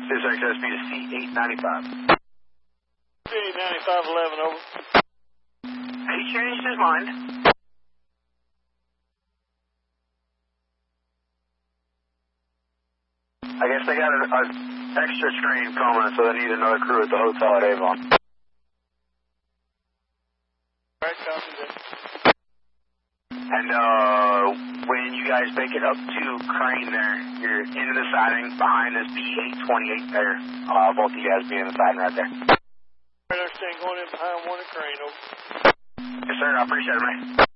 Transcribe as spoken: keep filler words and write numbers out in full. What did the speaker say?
This X S B is C eight ninety-five. C eight ninety-five eleven, over. He changed his mind. I guess they got an extra train coming, so they need another crew at the hotel at Avon. Alright, copy that. And uh, when you guys make it up to Crane there, you're into the siding behind this B eight twenty-eight there. Uh, both of you guys be in the siding right there. I understand, going in behind one at Crane, over. Yes, sir. I appreciate it, man.